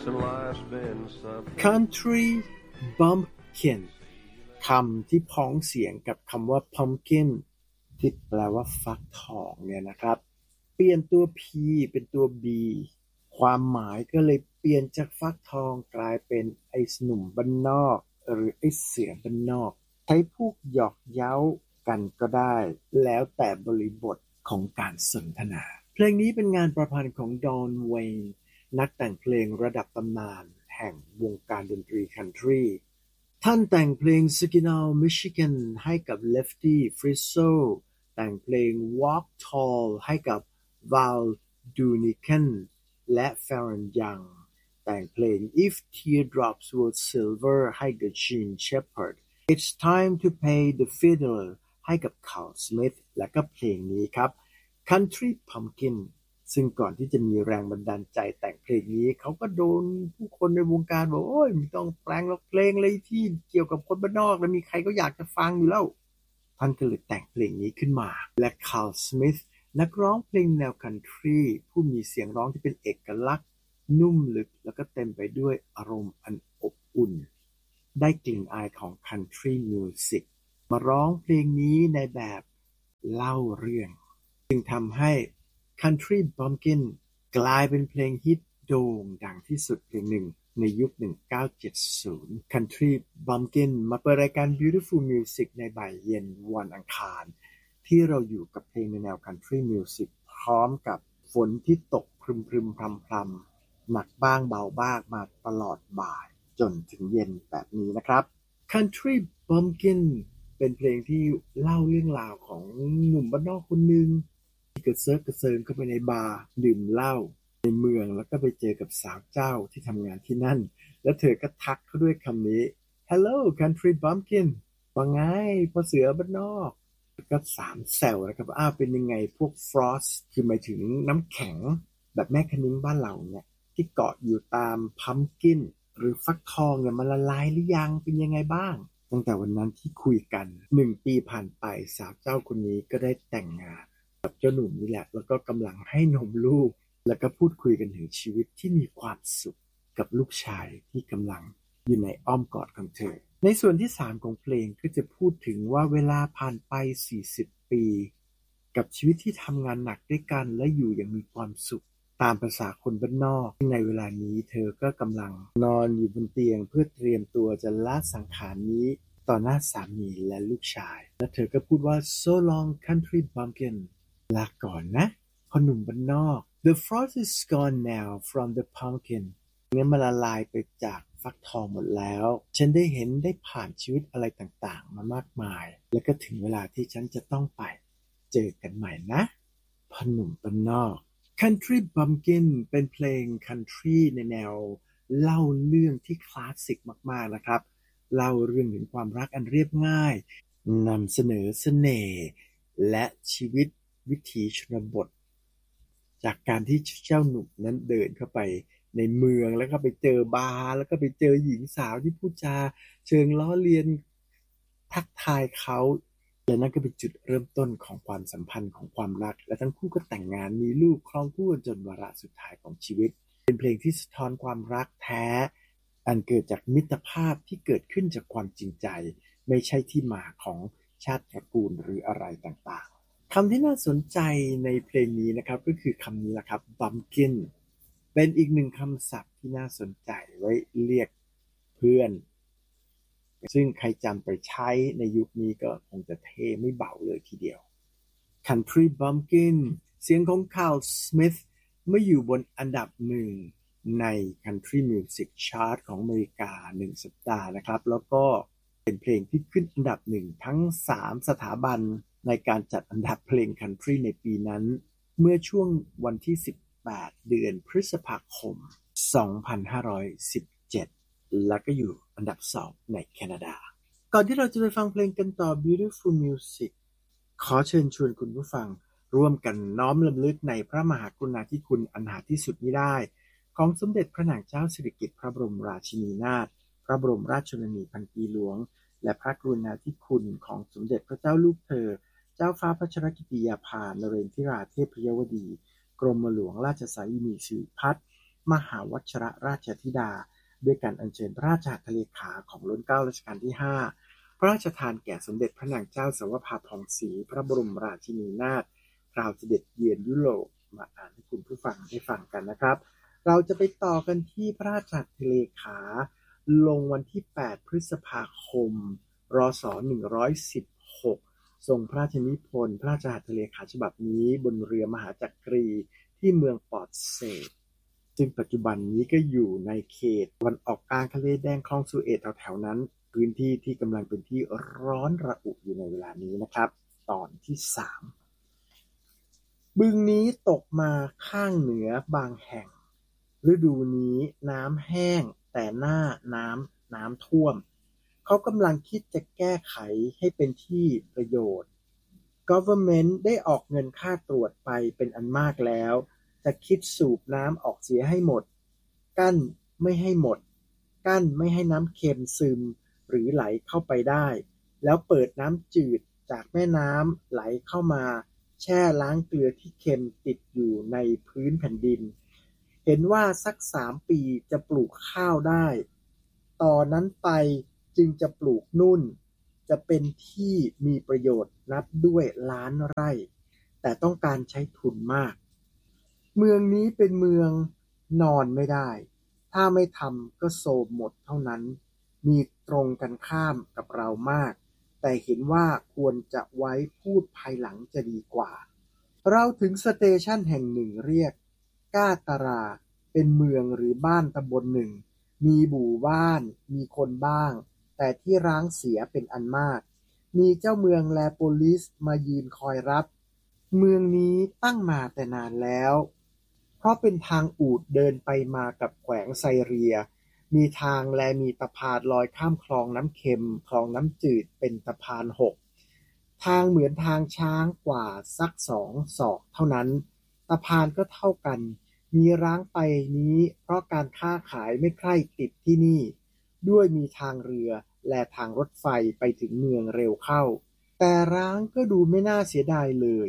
Country bumpkin คำที่พ้องเสียงกับคำว่า pumpkin ที่แปลว่าฟักทองเนี่ยนะครับเปลี่ยนตัว P เป็นตัว B ความหมายก็เลยเปลี่ยนจากฟักทองกลายเป็นไอ้หนุ่มบ้านนอกหรือไอ้เสือบ้านนอกใช้พูดหยอกเย้ากันก็ได้แล้วแต่บริบทของการสนทนาเพลงนี้เป็นงานประพันธ์ของดอนเวย์นนักแต่งเพลงระดับตำนานแห่งวงการดนตรีคันทรีท่านแต่งเพลง Saginaw Michigan ให้กับ Lefty Frizzell แต่งเพลง Walk Tall ให้กับ Val Doonican และ Faron Young แต่งเพลง If Teardrops Were Silver ให้กับ Gene Shepherd It's Time to Pay the Fiddler ให้กับ Carl Smith และก็เพลงนี้ครับ Country Pumpkin ซึ่งก่อนที่จะมีแรงบันดาลใจแต่งเพลงนี้เขาก็โดนผู้คนในวงการบอกโอ้ยไม่ต้องแปลงหรอกเพลงเลยที่เกี่ยวกับคนบ้านนอกแล้วมีใครก็อยากจะฟังอยู่แล้วท่านก็เลยแต่งเพลงนี้ขึ้นมาและ Carl Smith นักร้องเพลงแนวคันทรีผู้มีเสียงร้องที่เป็นเอกลักษณ์นุ่มลึกแล้วก็เต็มไปด้วยอารมณ์อันอบอุ่นได้กลิ่นอายของ Country Music มาร้องเพลงนี้ในแบบเล่าเรื่องจึงทำให้ Country Bumpkin กลายเป็นเพลงฮิตโด่งดังที่สุดเพลงหนึ่งในยุค 1970 Country Bumpkin มาเปิดรายการ Beautiful Music ในบ่ายเย็นวันอังคารที่เราอยู่กับเพลงในแนว Country Music พร้อมกับฝนที่ตกพรึมๆพรำๆหนักบ้างเบาบ้างมาตลอดบ่ายจนถึงเย็นแบบนี้นะครับ Country Bumpkin เป็นเพลงที่เล่าเรื่องราวของหนุ่มบ้านนอกคนหนึ่งที่กระเซิร์ฟกระเซิงเข้าไปในบาร์ดื่มเหล้าในเมืองแล้วก็ไปเจอกับสาวเจ้าที่ทำงานที่นั่นแล้วเธอก็ทักเขาด้วยคำนี้ Hello Country Bumpkin ว่าไงพ่อเสือบ้านนอกแล้วก็สามแซวนะครับเป็นยังไงพวก frost คือหมายถึงน้ำแข็งแบบแม่คะนิ้งบ้านเราเนี่ยที่เกาะอยู่ตาม pumpkin หรือฟักทองเนี่ยมันละลายหรือยังเป็นยังไงบ้างตั้งแต่วันนั้นที่คุยกัน1 ปีผ่านไปสาวเจ้าคนนี้ก็ได้แต่งงานกับเจ้าหนุ่มนี่แหละแล้วก็กำลังให้นมลูกแล้วก็พูดคุยกันถึงชีวิตที่มีความสุขกับลูกชายที่กำลังอยู่ในอ้อมกอดของเธอในส่วนที่3ของเพลงก็จะพูดถึงว่าเวลาผ่านไป40 ปีกับชีวิตที่ทำงานหนักด้วยกันและอยู่อย่างมีความสุขตามภาษาคนบ้านนอกในเวลานี้เธอก็กำลังนอนอยู่บนเตียงเพื่อเตรียมตัวจะละสังขารนี้ต่อหน้าสามีและลูกชายและเธอก็พูดว่า so long country bumpkin ลาก่อนนะพ่อหนุ่มบ้านนอก the frost is gone now from the pumpkin เนื้อมันละลายไปจากฟักทองหมดแล้วฉันได้เห็นได้ผ่านชีวิตอะไรต่างๆมามากมายแล้วก็ถึงเวลาที่ฉันจะต้องไปเจอกันใหม่นะพ่อหนุ่มบ้านนอกCountry Bumpkin เป็นเพลง Country ในแนวเล่าเรื่องที่คลาสสิกมากๆนะครับเล่าเรื่องถึงความรักอันเรียบง่ายนำเสนอเสน่ห์และชีวิตวิถีชนบทจากการที่เจ้าหนุ่มนั้นเดินเข้าไปในเมืองแล้วก็ไปเจอบาร์แล้วก็ไปเจอหญิงสาวที่พูดจาเชิงล้อเลียนทักทายเขาและนั่นก็เป็นจุดเริ่มต้นของความสัมพันธ์ของความรักและทั้งคู่ก็แต่งงานมีลูกครองคู่จนวาระสุดท้ายของชีวิตเป็นเพลงที่สะท้อนความรักแท้อันเกิดจากมิตรภาพที่เกิดขึ้นจากความจริงใจไม่ใช่ที่มาของชาติตระกูลหรืออะไรต่างๆคำที่น่าสนใจในเพลงนี้นะครับก็คือคำนี้แหละครับ bumpkin เป็นอีกหนึ่งคำศัพท์ที่น่าสนใจไว้เรียกเพื่อนซึ่งใครจำไปใช้ในยุคนี้ก็คงจะเท่ไม่เบาเลยทีเดียว Country Bumpkin เสียงของ Carl Smith เมื่ออยู่บนอันดับ1ใน Country Music Chart ของอเมริกา1สัปดาห์นะครับแล้วก็เป็นเพลงที่ขึ้นอันดับ1ทั้ง3สถาบันในการจัดอันดับเพลง Country ในปีนั้นเมื่อช่วงวันที่18เดือนพฤษภาคม2517แล้วก็อยู่อันดับ2ในแคนาดาก่อนที่เราจะไปฟังเพลงกันต่อ Beautiful Music ขอเชิญชวนคุณผู้ฟังร่วมกันน้อมรำลึกในพระมหากรุณาธิคุณอันหาที่สุดมิได้ของสมเด็จพระนางเจ้าสิริกิติ์พระบรมราชินีนาถพระบรมราชชนนีพันปีหลวงและพระกรุณาธิคุณของสมเด็จพระเจ้าลูกเธอเจ้าฟ้าพัชรกิติยาภานเรนทิราเทพยวดีกรมหลวงราชสายินีสิริพัฒน์มหาวชิรราชธิดาด้วยการอัญเชิญพระราชหัตถเลขาของล้นเกล้ารัชกาลที่5พระราชทานแก่สมเด็จพระนางเจ้าสวภาทองศรีพระบรมราชินีนาถคราวเสด็จเยือนยุโรปมาอ่านให้คุณผู้ฟังได้ฟังกันนะครับเราจะไปต่อกันที่พระราชหัตถเลขาลงวันที่8พฤษภาคมรศ116ทรงพระราชนิพนธ์พระราชหัตถเลขาฉบับนี้บนเรือมหาจักรีที่เมืองปอร์ตเซดซึ่งปัจจุบันนี้ก็อยู่ในเขตตะวันออกกลางทะเลแดงคลองสุเอตแถวๆนั้นพื้นที่ที่กำลังเป็นที่ร้อนระอุอยู่ในเวลานี้นะครับตอนที่3บึงนี้ตกมาข้างเหนือบางแห่งฤดูนี้น้ำแห้งแต่หน้าน้ำท่วมเขากำลังคิดจะแก้ไขให้เป็นที่ประโยชน์ Government ได้ออกเงินค่าตรวจไปเป็นอันมากแล้วจะคิดสูบน้ำออกเสียให้หมดกั้นไม่ให้หมดกั้นไม่ให้น้ำเค็มซึมหรือไหลเข้าไปได้แล้วเปิดน้ำจืดจากแม่น้ำไหลเข้ามาแช่ล้างเกลือที่เค็มติดอยู่ในพื้นแผ่นดินเห็นว่าสัก3 ปีจะปลูกข้าวได้ต่อนนั้นไปจึงจะปลูกนุ่นจะเป็นที่มีประโยชน์นับด้วยล้านไร่แต่ต้องการใช้ทุนมากเมืองนี้เป็นเมืองนอนไม่ได้ถ้าไม่ทำก็โทรมหมดเท่านั้นมีตรงกันข้ามกับเรามากแต่เห็นว่าควรจะไว้พูดภายหลังจะดีกว่าเราถึงสเตชันแห่งหนึ่งเรียกกาตาราเป็นเมืองหรือบ้านตำบลหนึ่งมีหมู่บ้านมีคนบ้างแต่ที่ร้างเสียเป็นอันมากมีเจ้าเมืองและโปลิสมายืนคอยรับเมืองนี้ตั้งมาแต่นานแล้วเพราะเป็นทางอูฐเดินไปมากับแขวงไซเรียมีทางและมีสะพานลอยข้ามคลองน้ำเค็มคลองน้ำจืดเป็นสะพาน6ทางเหมือนทางช้างกว่าสัก2 ศอกเท่านั้นสะพานก็เท่ากันมีร้างไปนี้เพราะการค้าขายไม่ใคร่ติดที่นี่ด้วยมีทางเรือและทางรถไฟไปถึงเมืองเร็วเข้าแต่ร้างก็ดูไม่น่าเสียดายเลย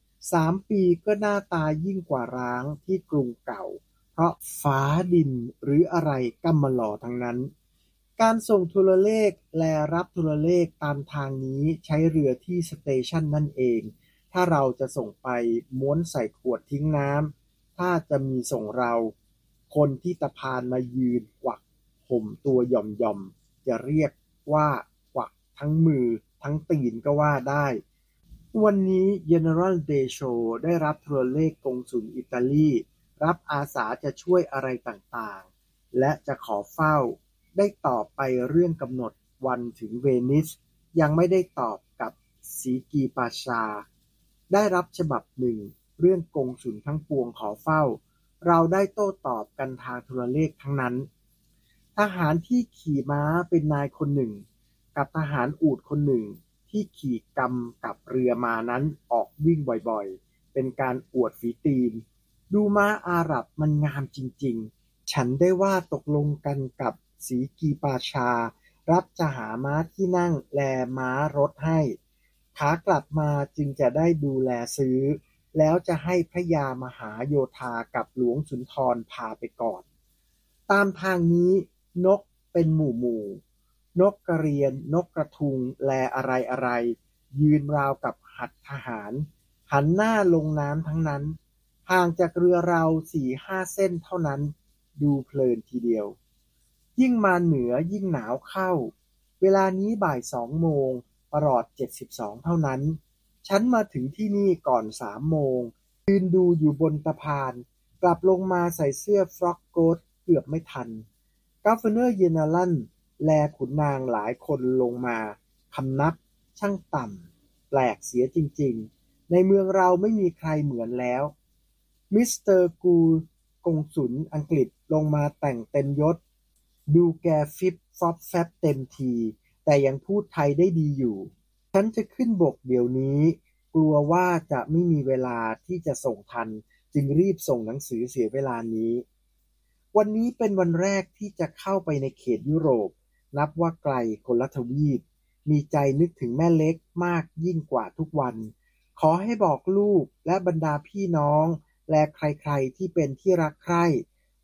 3 ปีก็หน้าตายิ่งกว่าร้างที่กรุงเก่าเพราะฟ้าดินหรืออะไรกำมะหล่อทั้งนั้นการส่งโทรเลขและรับโทรเลขตามทางนี้ใช้เรือที่สเตชันนั่นเองถ้าเราจะส่งไปม้วนใส่ขวดทิ้งน้ำถ้าจะมีส่งเราคนที่สะพานมายืนกวักห่มตัวหย่อมๆจะเรียกว่ากวักทั้งมือทั้งตีนก็ว่าได้วันนี้ General Deschaux ได้รับโทรเลขกงสุลอิตาลีรับอาสาจะช่วยอะไรต่างๆและจะขอเฝ้าได้ตอบไปเรื่องกำหนดวันถึงเวนิสยังไม่ได้ตอบกับสีกีปาชาได้รับฉบับหนึ่งเรื่องกงสุลทั้งปวงขอเฝ้าเราได้โต้ตอบกันทางโทรเลขทั้งนั้นทหารที่ขี่ม้าเป็นนายคนหนึ่งกับทหารอูฐคนหนึ่งที่ขี่กำกับเรือมานั้นออกวิ่งบ่อยๆเป็นการอวดฝีตีนดูม้าอาหรับมันงามจริงๆฉันได้ว่าตกลงกันกับสีกีปาชารับจะหาม้าที่นั่งแลม้ารถให้ขากลับมาจึงจะได้ดูแลซื้อแล้วจะให้พระยามหาโยธากับหลวงสุนทรพาไปก่อนตามทางนี้นกเป็นหมู่ๆนกกระเรียนนกกระทุงแลอะไรๆยืนราวกับหัดทหารหันหน้าลงน้ำทั้งนั้นห่างจากเรือเรา 4-5 เส้นเท่านั้นดูเพลินทีเดียวยิ่งมาเหนือยิ่งหนาวเข้าเวลานี้บ่าย 2 โมงประหลอด72เท่านั้นฉันมาถึงที่นี่ก่อน 3 โมงยืนดูอยู่บนสะพานกลับลงมาใส่เสื้อฟร็อกโค้ทเกือบไม่ทันกัฟเวอร์เนอร์เยนาลันแลขุนนางหลายคนลงมาคำนับช่างต่ำแปลกเสียจริงๆในเมืองเราไม่มีใครเหมือนแล้วมิสเตอร์กูลกงสุลอังกฤษลงมาแต่งเต็มยศดูแกฟิบฟอบแฟบเต็มทีแต่ยังพูดไทยได้ดีอยู่ฉันจะขึ้นบกเดี๋ยวนี้กลัวว่าจะไม่มีเวลาที่จะส่งทันจึงรีบส่งหนังสือเสียเวลานี้วันนี้เป็นวันแรกที่จะเข้าไปในเขตยุโรปนับว่าไกลคนละทวีปมีใจนึกถึงแม่เล็กมากยิ่งกว่าทุกวันขอให้บอกลูกและบรรดาพี่น้องและใครๆที่เป็นที่รักใคร่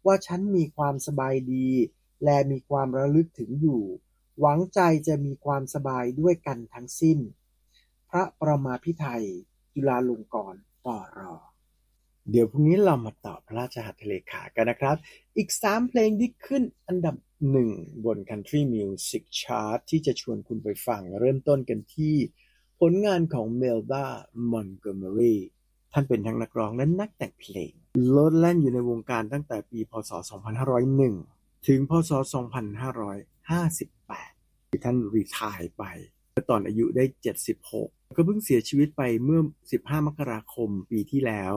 ว่าฉันมีความสบายดีและมีความระลึกถึงอยู่หวังใจจะมีความสบายด้วยกันทั้งสิ้นพระประมาภิไธยจุฬาลงกรณ์ปร.เดี๋ยวพรุ่งนี้เรามาต่อพระราชหัตถเลขากันนะครับอีก3เพลงที่ขึ้นอันดับ1บน Country Music Chart ที่จะชวนคุณไปฟังเริ่มต้นกันที่ผลงานของ Melba Montgomery ท่านเป็นทั้งนักร้องและนักแต่งเพลงโลดแล่นอยู่ในวงการตั้งแต่ปีพ.ศ. 2501ถึงพ.ศ. 2558ที่ท่านรีไทร์ไปตอนอายุได้76ก็เพิ่งเสียชีวิตไปเมื่อ15มกราคมปีที่แล้ว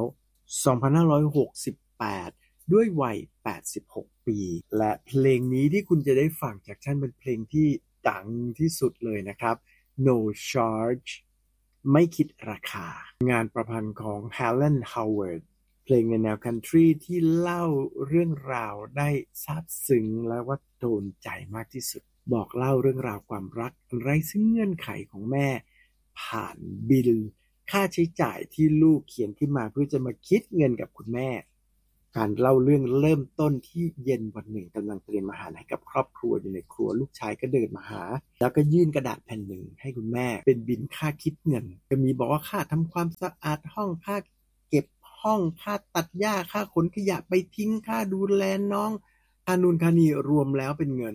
2568ด้วยวัย86ปีและเพลงนี้ที่คุณจะได้ฟังจากท่านเป็นเพลงที่ดังที่สุดเลยนะครับ No Charge ไม่คิดราคางานประพันธ์ของ Helen Howard เพลงในแนวคันทรีที่เล่าเรื่องราวได้ซาบซึ้งและว่าโดนใจมากที่สุดบอกเล่าเรื่องราวความรักไร้ซึ่งเงื่อนไขของแม่ผ่านบิลค่าใช้จ่ายที่ลูกเขียนขึ้นมาเพื่อจะมาคิดเงินกับคุณแม่การเล่าเรื่องเริ่มต้นที่เย็นวันหนึ่งกำลังเตรียมอาหารให้กับครอบครัวอยู่ในครัวลูกชายก็เดินมาหาแล้วก็ยื่นกระดาษแผ่นหนึ่งให้คุณแม่เป็นบิลค่าคิดเงินก็มีบอกว่าค่าทำความสะอาดห้องค่าเก็บห้องค่าตัดหญ้าค่าขนขยะไปทิ้งค่าดูแลน้องค่านูนค่านี่รวมแล้วเป็นเงิน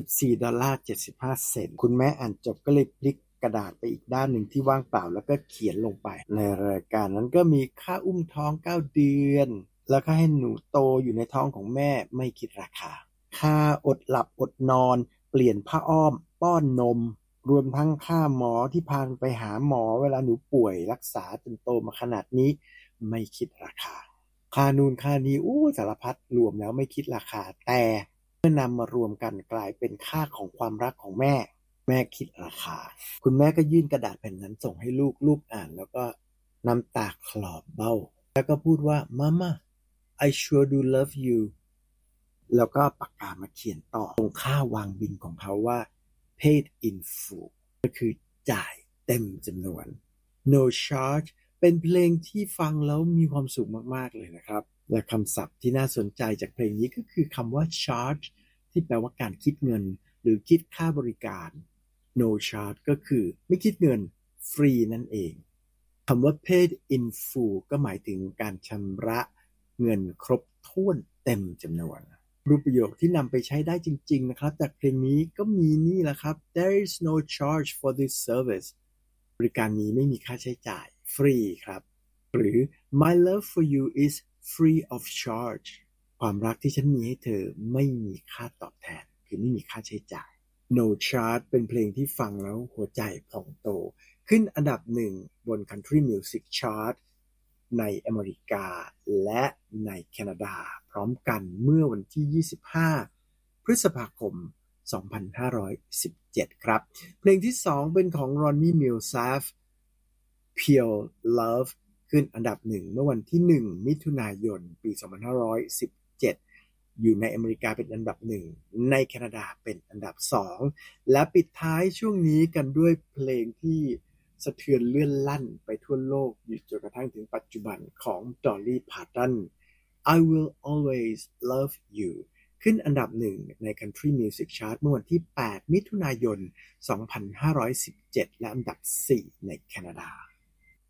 $14.75คุณแม่อ่านจบก็เลยพลิกกระดาษไปอีกด้านหนึ่งที่ว่างเปล่าแล้วก็เขียนลงไปในรายการนั้นก็มีค่าอุ้มท้อง9เดือนแล้วก็ให้หนูโตอยู่ในท้องของแม่ไม่คิดราคาค่าอดหลับอดนอนเปลี่ยนผ้าอ้อมป้อนนมรวมทั้งค่าหมอที่พาไปหาหมอเวลาหนูป่วยรักษาจนโตมาขนาดนี้ไม่คิดราคาค่านูนค่านี้สารพัดรวมแล้วไม่คิดราคาแต่เมื่อนำมารวมกันกลายเป็นค่าของความรักของแม่คิดราคาคุณแม่ก็ยื่นกระดาษแผ่นนั้นส่งให้ลูกอ่านแล้วก็น้ำตาคลอเบ้าแล้วก็พูดว่า Mama I sure do love you แล้วก็ปากกามาเขียนต่อตรงค่าวางบิลของเขาว่า paid in full ก็คือจ่ายเต็มจำนวน No charge เป็นเพลงที่ฟังแล้วมีความสุขมากๆเลยนะครับและคำศัพท์ที่น่าสนใจจากเพลงนี้ก็คือคำว่า charge ที่แปลว่าการคิดเงินหรือคิดค่าบริการ No charge ก็คือไม่คิดเงินฟรีนั่นเองคำว่า paid in full ก็หมายถึงการชำระเงินครบถ้วนเต็มจำนวนรูปประโยคที่นำไปใช้ได้จริงๆนะครับจากเพลงนี้ก็มีนี่แหละครับ There is no charge for this service บริการนี้ไม่มีค่าใช้จ่ายฟรีครับหรือ My love for you is free of charge ความรักที่ฉันมีให้เธอไม่มีค่าตอบแทนคือไม่มีค่าใช้จ่าย No charge เป็นเพลงที่ฟังแล้วหัวใจพองโตขึ้นอันดับ1บน Country Music Chart ในอเมริกาและในแคนาดาพร้อมกันเมื่อวันที่25พฤษภาคม2517ครับเพลงที่2เป็นของ Ronnie Milsap Pure Love ขึ้นอันดับ1เมื่อวันที่1มิถุนายนปี2517อยู่ในอเมริกาเป็นอันดับ1ในแคนาดาเป็นอันดับ2และปิดท้ายช่วงนี้กันด้วยเพลงที่สะเทือนเลื่อนลั่นไปทั่วโลกอยู่จนกระทั่งถึงปัจจุบันของ Dolly Parton I Will Always Love You ขึ้นอันดับ1ใน Country Music Chart เมื่อวันที่8มิถุนายน2517และอันดับ4ในแคนาดา